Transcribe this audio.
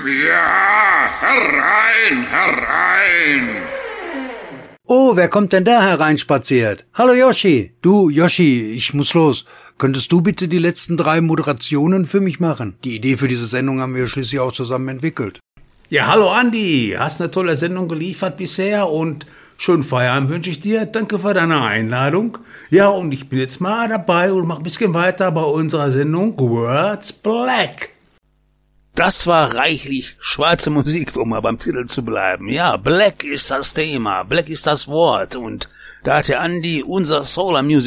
Ja, herein, herein! Oh, wer kommt denn da hereinspaziert? Hallo Yoshi. Du, Yoshi, ich muss los. Könntest du bitte die letzten 3 Moderationen für mich machen? Die Idee für diese Sendung haben wir schließlich auch zusammen entwickelt. Ja, hallo Andi, hast eine tolle Sendung geliefert bisher und schönen Feierabend wünsche ich dir. Danke für deine Einladung. Ja, und ich bin jetzt mal dabei und mach ein bisschen weiter bei unserer Sendung Words Black. Das war reichlich schwarze Musik, um mal beim Titel zu bleiben. Ja, Black ist das Thema, Black ist das Wort und da hat der Andi unser Solar Music